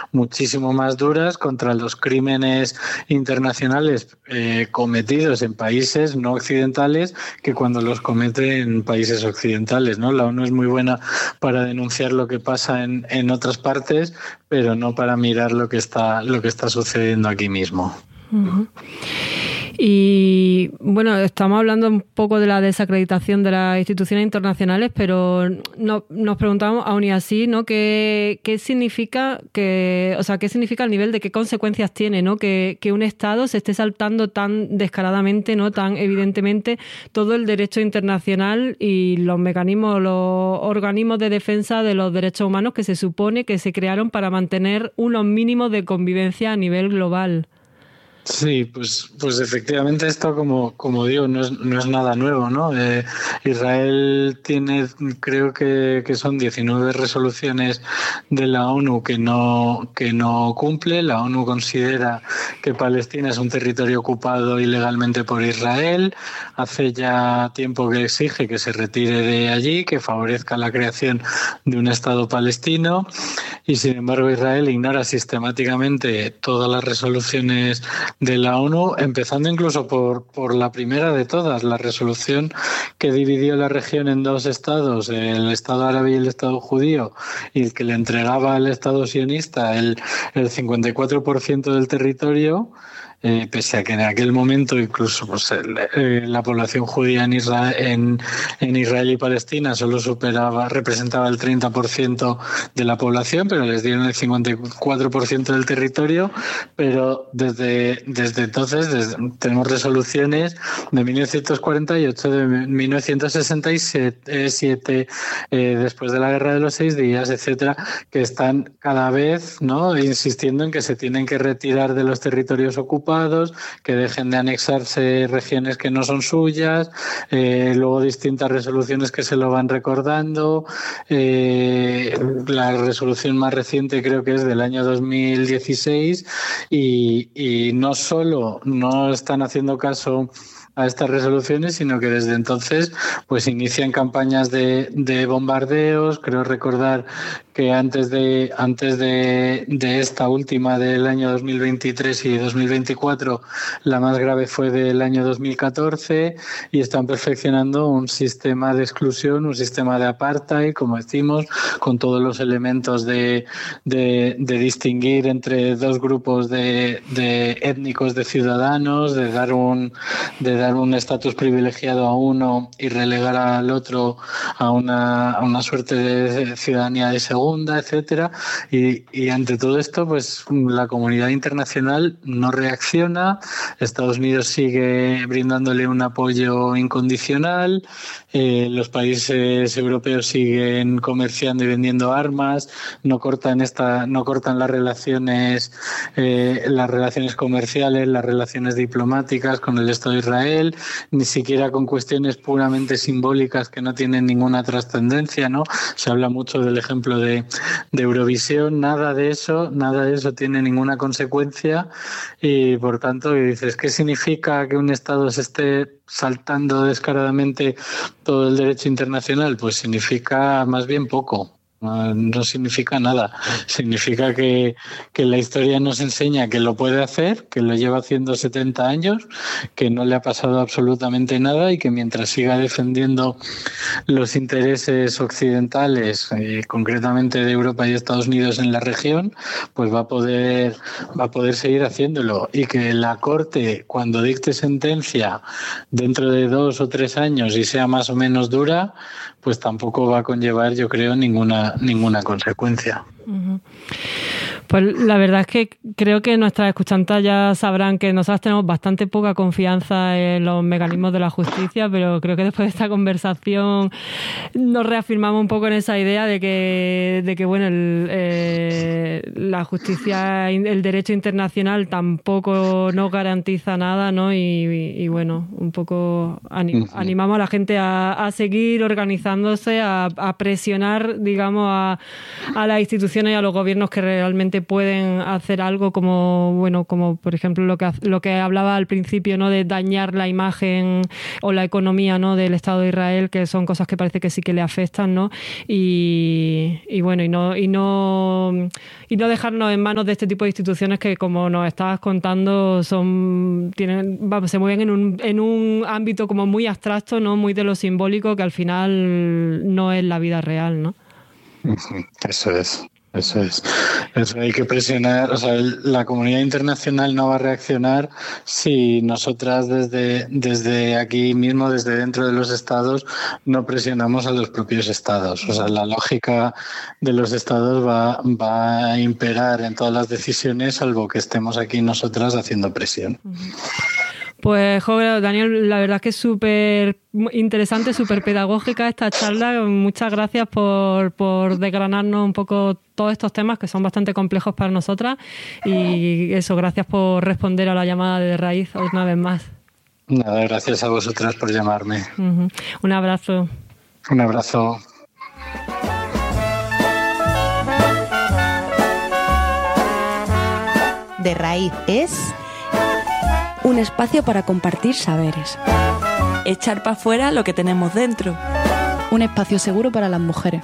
muchísimo más duras contra los crímenes internacionales cometidos en países no occidentales que cuando los comete en países occidentales, ¿no? La ONU es muy buena para denunciar lo que pasa en otras partes, pero no para mirar lo que está sucediendo aquí mismo. Uh-huh. Y bueno, estamos hablando un poco de la desacreditación de las instituciones internacionales, pero nos preguntamos aún y así, ¿no? ¿Qué significa qué significa el nivel de qué consecuencias tiene, ¿no? Que un Estado se esté saltando tan descaradamente, ¿no? Tan evidentemente todo el derecho internacional y los organismos de defensa de los derechos humanos que se supone que se crearon para mantener unos mínimos de convivencia a nivel global. Sí, pues efectivamente esto, como digo, no es nada nuevo, ¿no? Israel tiene, creo que son 19 resoluciones de la ONU que no cumple. La ONU considera que Palestina es un territorio ocupado ilegalmente por Israel. Hace ya tiempo que exige que se retire de allí, que favorezca la creación de un Estado palestino. Y sin embargo Israel ignora sistemáticamente todas las resoluciones de la ONU, empezando incluso por la primera de todas, la resolución que dividió la región en dos estados, el Estado árabe y el Estado judío, y el que le entregaba al Estado sionista el 54% del territorio. Pese a que en aquel momento incluso la población judía en Israel y Palestina solo representaba el 30% de la población, pero les dieron el 54% del territorio. Pero desde entonces tenemos resoluciones de 1948, de 1967, después de la Guerra de los 6 días, etcétera, que están cada vez, ¿no?, insistiendo en que se tienen que retirar de los territorios ocupados, que dejen de anexarse regiones que no son suyas, luego distintas resoluciones que se lo van recordando. La resolución más reciente creo que es del año 2016 y no solo no están haciendo caso a estas resoluciones, sino que desde entonces pues inician campañas de bombardeos. Creo recordar que antes de esta última del año 2023 y 2024, la más grave fue del año 2014, y están perfeccionando un sistema de exclusión, un sistema de apartheid, como decimos, con todos los elementos de distinguir entre dos grupos de étnicos de ciudadanos, de dar un estatus privilegiado a uno y relegar al otro a una suerte de ciudadanía de segunda, etcétera. Y ante todo esto, pues la comunidad internacional no reacciona. Estados Unidos sigue brindándole un apoyo incondicional. Los países europeos siguen comerciando y vendiendo armas. No cortan las relaciones comerciales, las relaciones diplomáticas con el Estado de Israel, ni siquiera con cuestiones puramente simbólicas que no tienen ninguna trascendencia, ¿no? Se habla mucho del ejemplo de Eurovisión. Nada de eso tiene ninguna consecuencia, y por tanto dices, ¿qué significa que un Estado se esté saltando descaradamente todo el derecho internacional? Pues significa más bien poco. No significa nada. Significa que la historia nos enseña que lo puede hacer, que lo lleva haciendo 70 años, que no le ha pasado absolutamente nada, y que mientras siga defendiendo los intereses occidentales, concretamente de Europa y Estados Unidos en la región, pues va a poder seguir haciéndolo. Y que la Corte, cuando dicte sentencia dentro de 2 o 3 años y sea más o menos dura, pues tampoco va a conllevar, yo creo, ninguna consecuencia. Uh-huh. Pues la verdad es que creo que nuestras escuchantas ya sabrán que nosotros tenemos bastante poca confianza en los mecanismos de la justicia, pero creo que después de esta conversación nos reafirmamos un poco en esa idea de que bueno, la justicia, el derecho internacional tampoco nos garantiza nada, ¿no? Y bueno, un poco animamos a la gente a seguir organizándose, a presionar, digamos, a las instituciones y a los gobiernos que realmente que pueden hacer algo como por ejemplo lo que hablaba al principio, ¿no? De dañar la imagen o la economía, ¿no? Del Estado de Israel, que son cosas que parece que sí que le afectan, ¿no? Y no dejarnos en manos de este tipo de instituciones que, como nos estabas contando, se mueven en un ámbito como muy abstracto, ¿no? Muy de lo simbólico, que al final no es la vida real, ¿no? Eso es. Eso hay que presionar. O sea, la comunidad internacional no va a reaccionar si nosotras desde aquí mismo, desde dentro de los estados, no presionamos a los propios estados. O sea, la lógica de los estados va a imperar en todas las decisiones, salvo que estemos aquí nosotras haciendo presión. Pues, joven, Daniel, la verdad es que es súper interesante, súper pedagógica esta charla. Muchas gracias por desgranarnos un poco todos estos temas que son bastante complejos para nosotras. Y eso, gracias por responder a la llamada de Raíz una vez más. Nada, gracias a vosotras por llamarme. Un abrazo. Un abrazo. De Raíz es un espacio para compartir saberes. Echar para afuera lo que tenemos dentro. Un espacio seguro para las mujeres.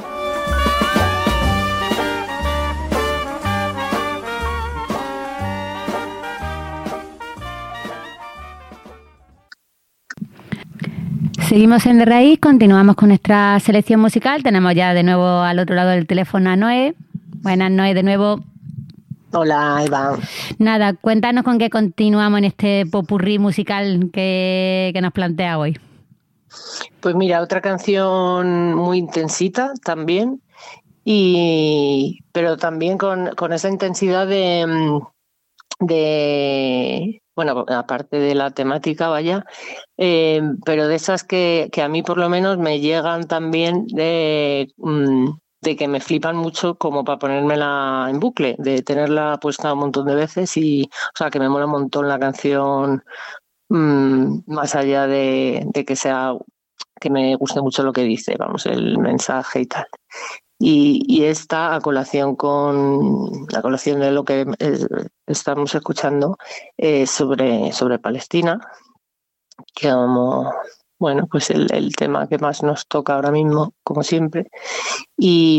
Seguimos en De Raíz, continuamos con nuestra selección musical. Tenemos ya de nuevo al otro lado del teléfono a Noé. Buenas, Noé, de nuevo. Hola, Eva. Nada, cuéntanos con qué continuamos en este popurrí musical que nos plantea hoy. Pues mira, otra canción muy intensita también, pero también con esa intensidad de bueno, aparte de la temática, vaya, pero de esas que a mí por lo menos me llegan también de que me flipan mucho como para ponérmela en bucle, de tenerla puesta un montón de veces y, o sea, que me mola un montón la canción, más allá de que sea, que me guste mucho lo que dice, vamos, el mensaje y tal. Y esta, a colación de lo que estamos escuchando, sobre Palestina, que como, bueno, pues el tema que más nos toca ahora mismo, como siempre, y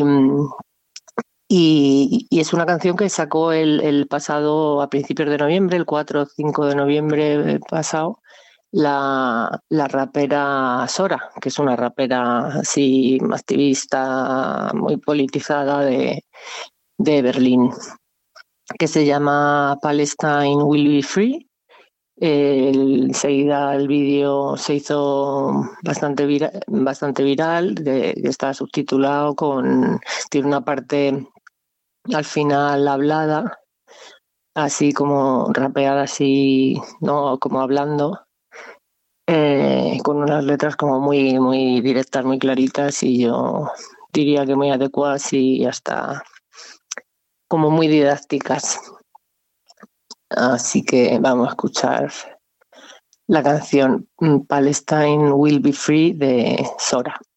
es una canción que sacó el pasado, a principios de noviembre, el 4 o 5 de noviembre pasado, la rapera Sora, que es una rapera así activista, muy politizada de Berlín, que se llama Palestine Will Be Free. Enseguida el vídeo se hizo bastante viral, está subtitulado, tiene una parte al final hablada, así como rapeada, así, no como hablando, con unas letras como muy, muy directas, muy claritas, y yo diría que muy adecuadas y hasta como muy didácticas. Así que vamos a escuchar la canción Palestine Will Be Free de Sora.